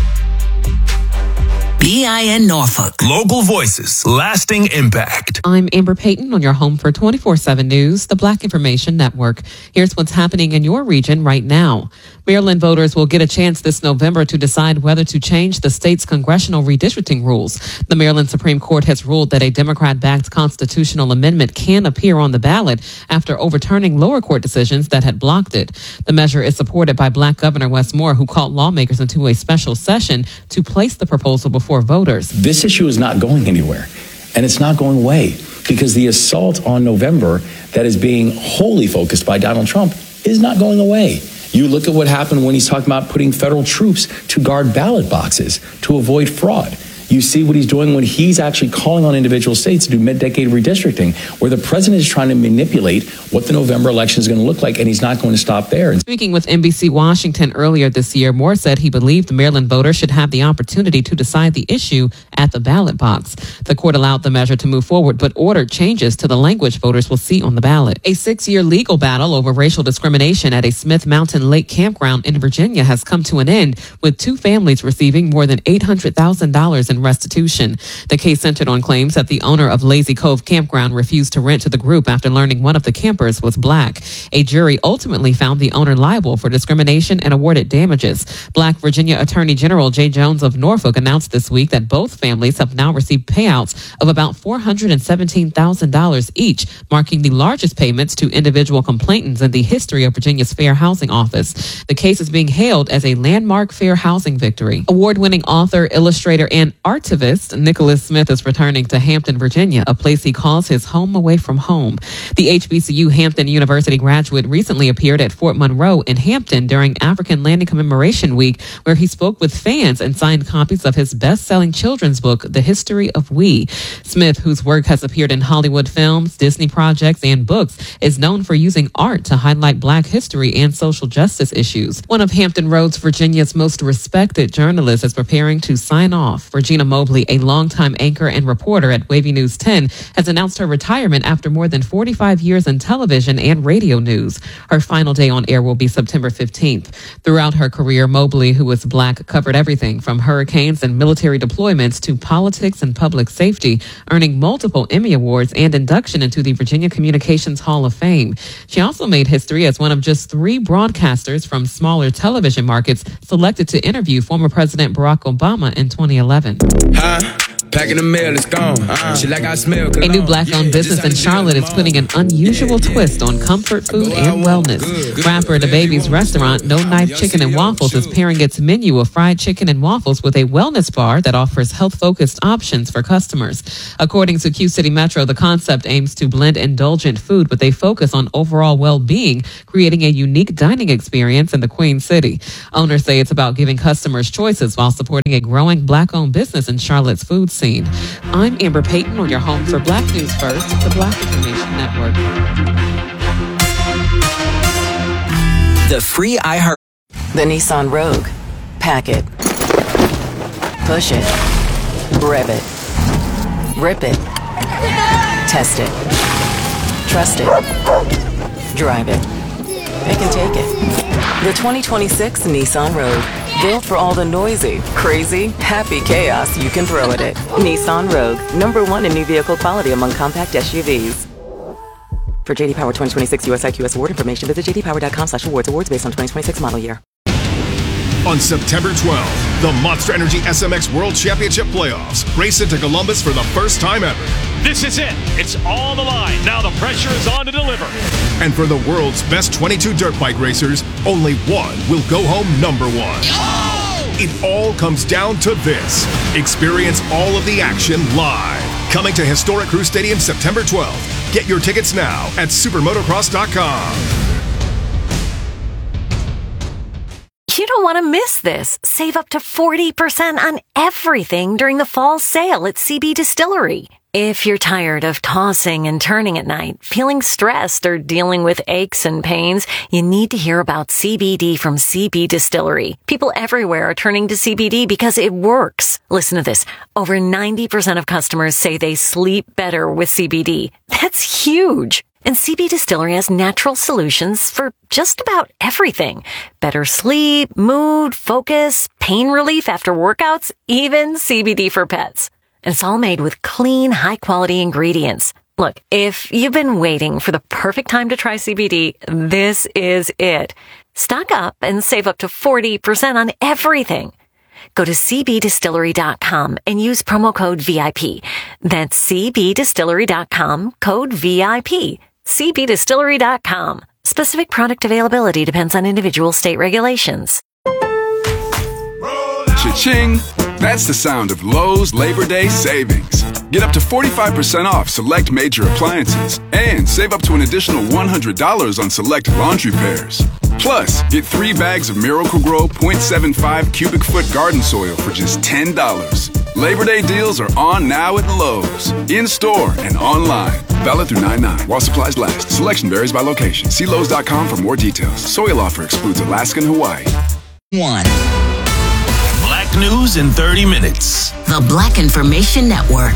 S9: B I N Norfolk.
S10: Local voices, lasting impact.
S2: I'm Amber Payton on your home for twenty-four seven News, the Black Information Network. Here's what's happening in your region right now. Maryland voters will get a chance this November to decide whether to change the state's congressional redistricting rules. The Maryland Supreme Court has ruled that a Democrat-backed constitutional amendment can appear on the ballot after overturning lower court decisions that had blocked it. The measure is supported by Black Governor Wes Moore, who called lawmakers into a special session to place the proposal before voters.
S5: This issue is not going anywhere, and it's not going away because the assault on November that is being wholly focused by Donald Trump is not going away. You look at what happened when he's talking about putting federal troops to guard ballot boxes to avoid fraud. You see what he's doing when he's actually calling on individual states to do mid-decade redistricting, where the president is trying to manipulate what the November election is going to look like, and he's not going to stop there.
S2: Speaking with N B C Washington earlier this year, Moore said he believed the Maryland voters should have the opportunity to decide the issue at the ballot box. The court allowed the measure to move forward, but ordered changes to the language voters will see on the ballot. A six-year legal battle over racial discrimination at a Smith Mountain Lake campground in Virginia has come to an end, with two families receiving more than eight hundred thousand dollars in restitution. The case centered on claims that the owner of Lazy Cove Campground refused to rent to the group after learning one of the campers was black. A jury ultimately found the owner liable for discrimination and awarded damages. Black Virginia Attorney General Jay Jones of Norfolk announced this week that both families have now received payouts of about four hundred seventeen thousand dollars each, marking the largest payments to individual complainants in the history of Virginia's Fair Housing Office. The case is being hailed as a landmark fair housing victory. Award-winning author, illustrator, and artivist Nicholas Smith is returning to Hampton, Virginia, a place he calls his home away from home. The H B C U Hampton University graduate recently appeared at Fort Monroe in Hampton during African Landing Commemoration Week, where he spoke with fans and signed copies of his best-selling children's book, The History of We. Smith, whose work has appeared in Hollywood films, Disney projects, and books, is known for using art to highlight Black history and social justice issues. One of Hampton Roads, Virginia's most respected journalists, is preparing to sign off. Regina Mobley, a longtime anchor and reporter at Wavy News ten, has announced her retirement after more than forty-five years in television and radio news. Her final day on air will be September fifteenth. Throughout her career, Mobley, who was Black, covered everything from hurricanes and military deployments to politics and public safety, earning multiple Emmy Awards and induction into the Virginia Communications Hall of Fame. She also made history as one of just three broadcasters from smaller television markets selected to interview former President Barack Obama in twenty eleven.
S17: Huh?
S4: Packing the mail, it's gone. Uh, shit like I smell.
S2: A new black-owned business in Charlotte is putting an unusual twist on comfort food and wellness. Rapper DaBaby's restaurant, No Knife Chicken and Waffles, is pairing its menu of fried chicken and waffles with a wellness bar that offers health-focused options for customers. According to Q City Metro, the concept aims to blend indulgent food with a focus on overall well-being, creating a unique dining experience in the Queen City. Owners say it's about giving customers choices while supporting a growing black-owned business in Charlotte's food scene. I'm Amber Payton on your home for Black News First, the Black Information Network.
S13: The free iHeart. The Nissan Rogue. Pack it. Push it. Rev it. Rip it. Test it. Trust it. Drive it. Pick and take it. The twenty twenty-six Nissan Rogue. Built for all the noisy, crazy, happy chaos you can throw at it. Nissan Rogue. Number one in new vehicle quality among compact S U Vs. For J D Power twenty twenty-six U S I Q S award information, visit j d power dot com slash awards. Awards based on twenty twenty-six model year.
S15: On September twelfth, the Monster Energy S M X World Championship Playoffs race into Columbus for the first time ever.
S16: This is it. It's on the line. Now the pressure is on to deliver.
S15: And for the world's best twenty-two dirt bike racers, only one will go home number one. Oh! It all comes down to this. Experience all of the action live. Coming to historic Crew Stadium September twelfth. Get your tickets now at supermotocross dot com.
S7: You don't want to miss this. Save up to forty percent on everything during the fall sale at C B Distillery. If you're tired of tossing and turning at night, feeling stressed, or dealing with aches and pains, you need to hear about C B D from C B Distillery. People everywhere are turning to C B D because it works. Listen to this. Over ninety percent of customers say they sleep better with C B D. That's huge. And C B Distillery has natural solutions for just about everything. Better sleep, mood, focus, pain relief after workouts, even C B D for pets. And it's all made with clean, high-quality ingredients. Look, if you've been waiting for the perfect time to try C B D, this is it. Stock up and save up to forty percent on everything. Go to c b distillery dot com and use promo code V I P. That's c b distillery dot com, code V I P. c b distillery dot com. Specific product availability depends on individual state regulations.
S17: Cha-ching! That's the sound of Lowe's Labor Day savings. Get up to forty-five percent off select major appliances and save up to an additional one hundred dollars on select laundry pairs. Plus, get three bags of Miracle-Gro point seven five cubic foot garden soil for just ten dollars. Labor Day deals are on now at Lowe's, in-store and online. Valid through nine nine while supplies last. Selection varies by location. See Lowe's dot com for more details. Soil offer excludes Alaska and Hawaii.
S9: One.
S10: Black News in thirty minutes.
S9: The Black Information Network.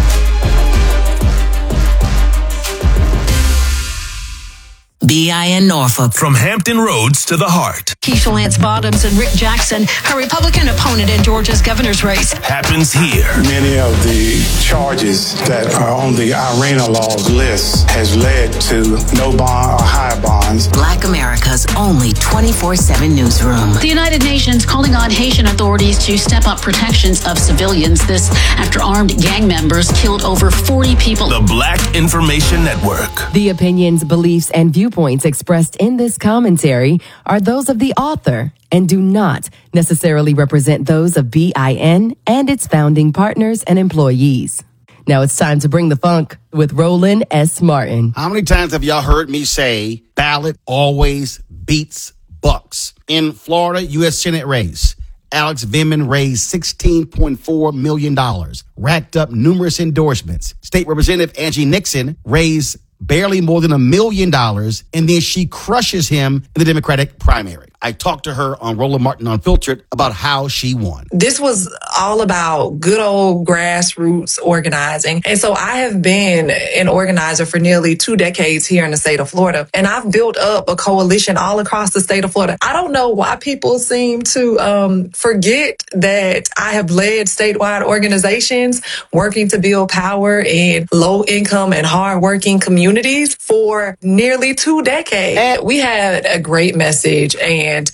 S9: B I N Norfolk.
S10: From Hampton Roads to the heart.
S27: Keisha Lance Bottoms and Rick Jackson, her Republican opponent in Georgia's governor's race.
S10: Happens here.
S21: Many of the charges that are on the IRENA laws list has led to no bond or higher bonds.
S9: Black America's only twenty-four seven newsroom.
S27: The United Nations calling on Haitian authorities to step up protections of civilians. This after armed gang members killed over forty people.
S10: The Black Information Network.
S22: The opinions, beliefs, and viewpoints expressed in this commentary are those of the author and do not necessarily represent those of B I N and its founding partners and employees. Now it's time to bring the funk with Roland S. Martin.
S23: How many times have y'all heard me say ballot always beats bucks? In Florida U S Senate race, Alex Vindman raised sixteen point four million dollars, racked up numerous endorsements. State Representative Angie Nixon raised barely more than a million dollars, and then she crushes him in the Democratic primary. I talked to her on Roland Martin Unfiltered about how she won.
S24: This was all about good old grassroots organizing. And so I have been an organizer for nearly two decades here in the state of Florida, and I've built up a coalition all across the state of Florida. I don't know why people seem to um, forget that I have led statewide organizations working to build power in low-income and hard-working communities for nearly two decades. And we had a great message, and I,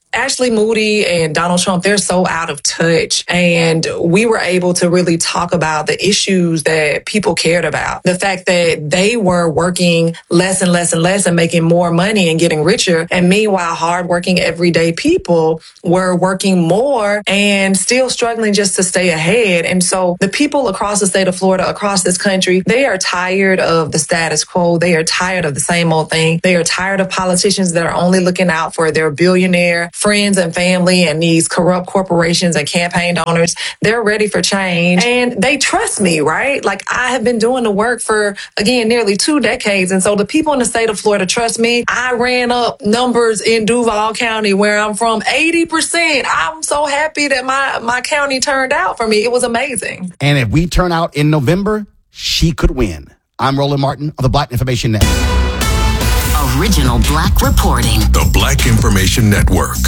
S24: Ashley Moody and Donald Trump, they're so out of touch. And we were able to really talk about the issues that people cared about. The fact that they were working less and less and less and making more money and getting richer. And meanwhile, hardworking everyday people were working more and still struggling just to stay ahead. And so the people across the state of Florida, across this country, they are tired of the status quo. They are tired of the same old thing. They are tired of politicians that are only looking out for their billionaire friends and family and these corrupt corporations and campaign donors. They're ready for change and they trust me, right? Like I have been doing the work for, again, nearly two decades. And so the people in the state of Florida trust me. I ran up numbers in Duval County where I'm from, eighty percent. I'm so happy that my, my county turned out for me. It was amazing.
S23: And if we turn out in November, she could win. I'm Roland Martin of the Black Information Network.
S9: Original Black reporting.
S1: The Black Information Network.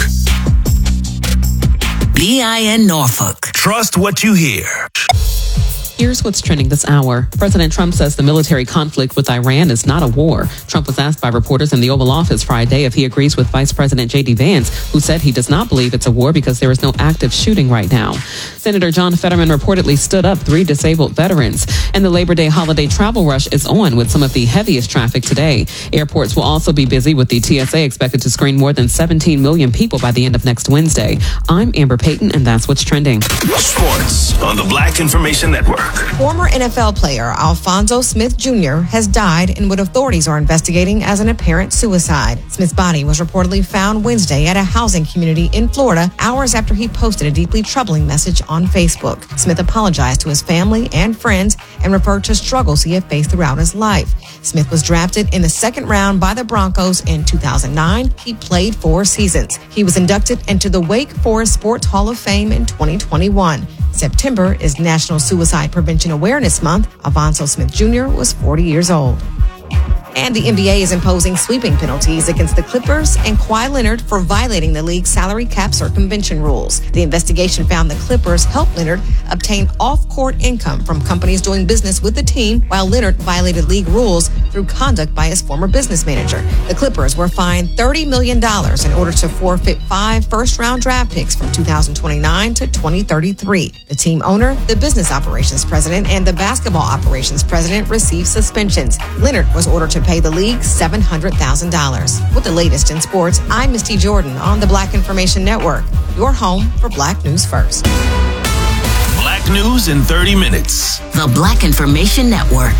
S9: B I N Norfolk.
S10: Trust what you hear.
S2: Here's what's trending this hour. President Trump says the military conflict with Iran is not a war. Trump was asked by reporters in the Oval Office Friday if he agrees with Vice President J D Vance, who said he does not believe it's a war because there is no active shooting right now. Senator John Fetterman reportedly stood up three disabled veterans. And the Labor Day holiday travel rush is on with some of the heaviest traffic today. Airports will also be busy with the T S A expected to screen more than seventeen million people by the end of next Wednesday. I'm Amber Payton, and that's what's trending.
S10: Sports on the Black Information Network.
S3: Former N F L player Alfonso Smith Junior has died in what authorities are investigating as an apparent suicide. Smith's body was reportedly found Wednesday at a housing community in Florida, hours after he posted a deeply troubling message on Facebook. Smith apologized to his family and friends and referred to struggles he had faced throughout his life. Smith was drafted in the second round by the Broncos in two thousand nine. He played four seasons. He was inducted into the Wake Forest Sports Hall of Fame in twenty twenty-one. September is National Suicide Prevention Awareness Month. Alfonso Smith Junior was forty years old. And the N B A is imposing sweeping penalties against the Clippers and Kawhi Leonard for violating the league's salary cap circumvention rules. The investigation found the Clippers helped Leonard obtain off-court income from companies doing business with the team, while Leonard violated league rules through conduct by his former business manager. The Clippers were fined thirty million dollars in order to forfeit five first-round draft picks from two thousand twenty-nine to twenty thirty-three. The team owner, the business operations president, and the basketball operations president received suspensions. Leonard was ordered to pay the league seven hundred thousand dollars. With the latest in sports, I'm Misty Jordan on the Black Information Network, your home for Black News First.
S10: Black News in thirty minutes.
S9: The Black Information Network.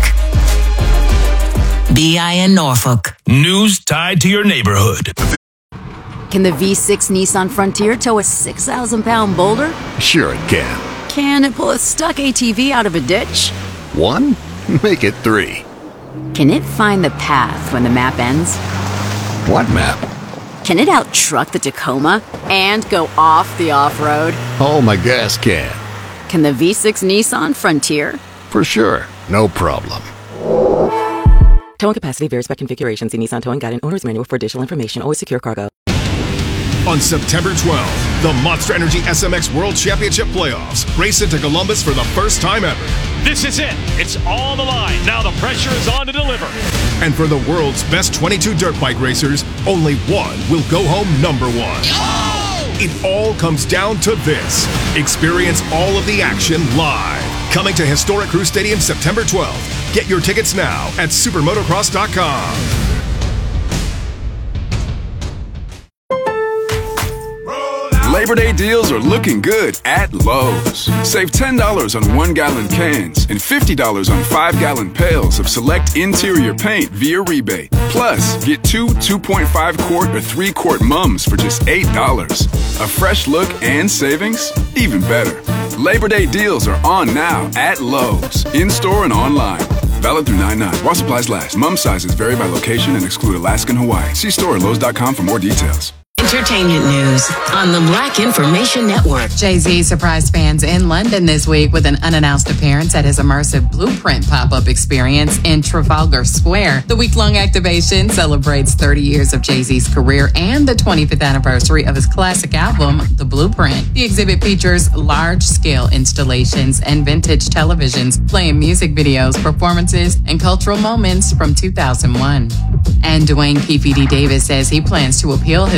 S9: B I N Norfolk.
S10: News tied to your neighborhood.
S6: Can the V six Nissan Frontier tow a six thousand pound boulder?
S8: Sure it can.
S6: Can it pull a stuck A T V out of a ditch?
S8: One? Make it three.
S6: Can it find the path when the map ends?
S8: What map?
S6: Can it out-truck the Tacoma and go off the off-road?
S8: Oh, my gas can.
S6: Can the V six Nissan Frontier?
S8: For sure. No problem.
S11: Towing capacity varies by configuration. See Nissan Towing Guide and Owner's Manual for additional information. Always secure cargo.
S15: On September twelfth, the Monster Energy S M X World Championship Playoffs race into Columbus for the first time ever.
S16: This is it. It's all on the line. Now the pressure is on to deliver.
S15: And for the world's best twenty-two dirt bike racers, only one will go home number one. Oh! It all comes down to this. Experience all of the action live. Coming to Historic Crew Stadium September twelfth. Get your tickets now at supermotocross dot com.
S17: Labor Day deals are looking good at Lowe's. Save ten dollars on one-gallon cans and fifty dollars on five-gallon pails of select interior paint via rebate. Plus, get two two point five quart or three quart mums for just eight dollars. A fresh look and savings? Even better. Labor Day deals are on now at Lowe's, in-store and online. Valid through nine nine. While supplies last. Mum sizes vary by location and exclude Alaska and Hawaii. See store at Lowe's dot com for more details.
S9: Entertainment news on the Black Information Network.
S19: Jay-Z surprised fans in London this week with an unannounced appearance at his immersive Blueprint pop-up experience in Trafalgar Square. The week-long activation celebrates thirty years of Jay-Z's career and the twenty-fifth anniversary of his classic album, The Blueprint. The exhibit features large-scale installations and vintage televisions playing music videos, performances, and cultural moments from two thousand one. And Dwayne Keefe D. Davis says he plans to appeal his conviction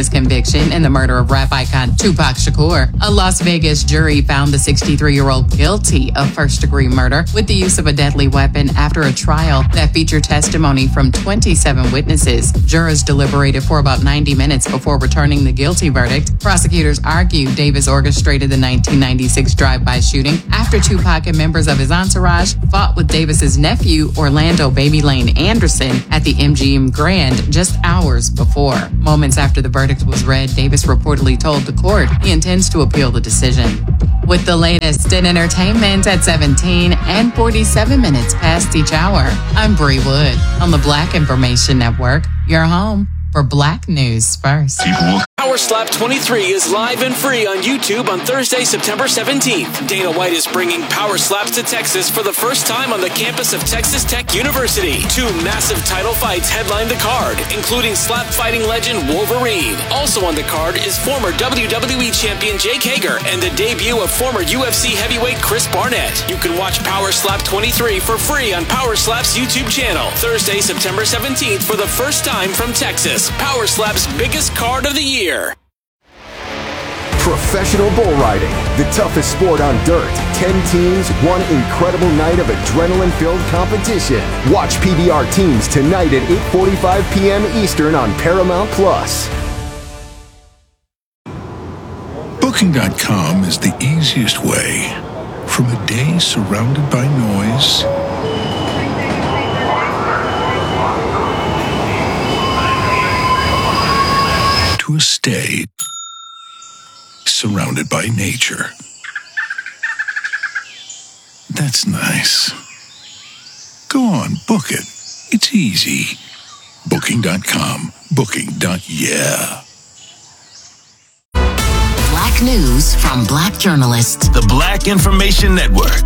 S19: conviction in the murder of rap icon Tupac Shakur. A Las Vegas jury found the sixty-three-year-old guilty of first-degree murder with the use of a deadly weapon after a trial that featured testimony from twenty-seven witnesses. Jurors deliberated for about ninety minutes before returning the guilty verdict. Prosecutors argue Davis orchestrated the nineteen ninety-six drive-by shooting after Tupac and members of his entourage fought with Davis's nephew, Orlando Baby Lane Anderson, at the M G M Grand just hours before. Moments after the verdict was read, Davis reportedly told the court he intends to appeal the decision. With the latest in entertainment at seventeen and forty-seven minutes past each hour, I'm Bree Wood on the Black Information Network, your home for Black News First.
S5: Power Slap twenty-three is live and free on YouTube on Thursday, September seventeenth. Dana White is bringing Power Slaps to Texas for the first time on the campus of Texas Tech University. Two massive title fights headline the card, including slap fighting legend Wolverine. Also on the card is former W W E champion Jake Hager and the debut of former U F C heavyweight Chris Barnett. You can watch Power Slap twenty-three for free on Power Slap's YouTube channel. Thursday, September seventeenth for the first time from Texas. Power Slap's biggest card of the year.
S12: Professional bull riding, the toughest sport on dirt. Ten teams, one incredible night of adrenaline-filled competition. Watch P B R Teams tonight at eight forty-five p.m. Eastern on Paramount Plus.
S1: Booking dot com is the easiest way from a day surrounded by noise to a stay surrounded by nature. That's nice. Go on, book it. It's easy. Booking dot com. Booking. Yeah.
S9: Black news from Black journalists.
S10: The Black Information Network.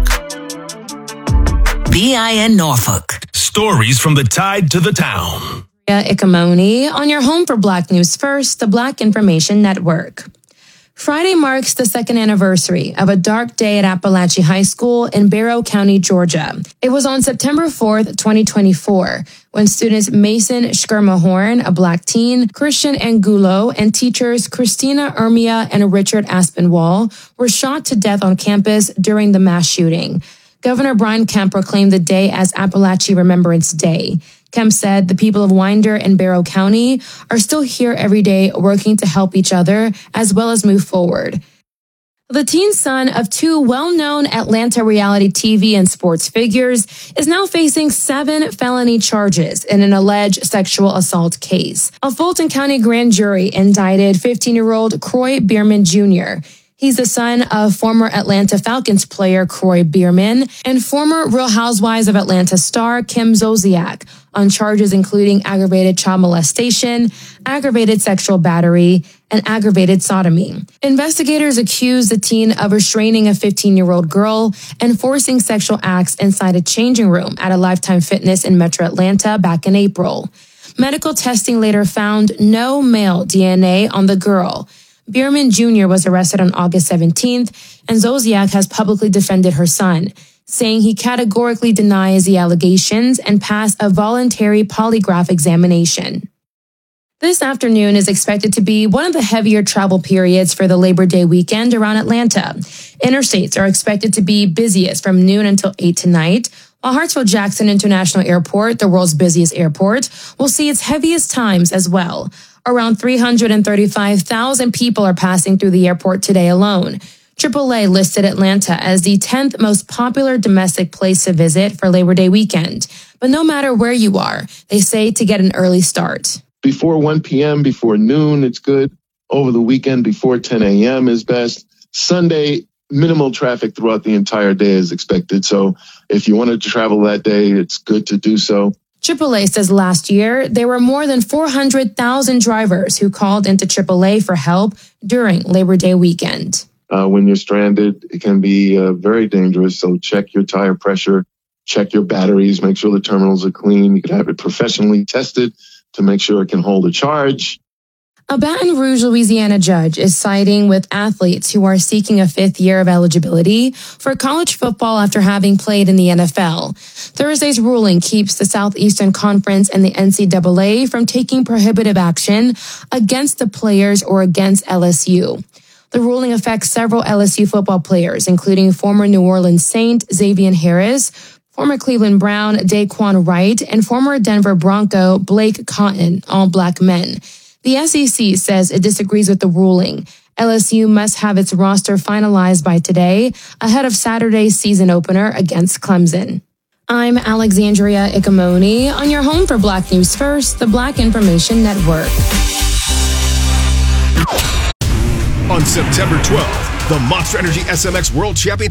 S9: B I N Norfolk.
S10: Stories from the tide to the town.
S14: Ikamoni on your home for Black News First, the Black Information Network. Friday marks the second anniversary of a dark day at Appalachia High School in Barrow County, Georgia. It was on September fourth, twenty twenty-four, when students Mason Shkermahorn, a Black teen, Christian Angulo, and teachers Christina Ermia and Richard Aspinwall were shot to death on campus during the mass shooting. Governor Brian Kemp proclaimed the day as Appalachia Remembrance Day. Kemp said the people of Winder and Barrow County are still here every day working to help each other as well as move forward. The teen son of two well-known Atlanta reality T V and sports figures is now facing seven felony charges in an alleged sexual assault case. A Fulton County grand jury indicted fifteen-year-old Kroy Bierman Junior He's the son of former Atlanta Falcons player Kroy Bierman and former Real Housewives of Atlanta star Kim Zolciak on charges including aggravated child molestation, aggravated sexual battery, and aggravated sodomy. Investigators accuse the teen of restraining a fifteen-year-old girl and forcing sexual acts inside a changing room at a Lifetime Fitness in Metro Atlanta back in April. Medical testing later found no male D N A on the girl. Bierman Junior was arrested on August seventeenth, and Zolciak has publicly defended her son, saying he categorically denies the allegations and passed a voluntary polygraph examination. This afternoon is expected to be one of the heavier travel periods for the Labor Day weekend around Atlanta. Interstates are expected to be busiest from noon until eight tonight, while Hartsfield-Jackson International Airport, the world's busiest airport, will see its heaviest times as well. Around three hundred thirty-five thousand people are passing through the airport today alone. triple A listed Atlanta as the tenth most popular domestic place to visit for Labor Day weekend. But no matter where you are, they say to get an early start.
S18: Before one p.m., before noon, it's good. Over the weekend, before ten a.m. is best. Sunday, minimal traffic throughout the entire day is expected. So if you wanted to travel that day, it's good to do so.
S14: triple A says last year, there were more than four hundred thousand drivers who called into triple A for help during Labor Day weekend.
S18: Uh, when you're stranded, it can be uh, very dangerous. So check your tire pressure, check your batteries, make sure the terminals are clean. You can have it professionally tested to make sure it can hold a charge.
S14: A Baton Rouge, Louisiana judge is siding with athletes who are seeking a fifth year of eligibility for college football after having played in the N F L. Thursday's ruling keeps the Southeastern Conference and the N C double A from taking prohibitive action against the players or against L S U. The ruling affects several L S U football players, including former New Orleans Saint Xavier Harris, former Cleveland Brown Daquan Wright, and former Denver Bronco Blake Cotton, all black men. The S E C says it disagrees with the ruling. L S U must have its roster finalized by today, ahead of Saturday's season opener against Clemson. I'm Alexandria Ikamoni on your home for Black News First, the Black Information Network.
S15: On September twelfth, the Monster Energy S M X World Championship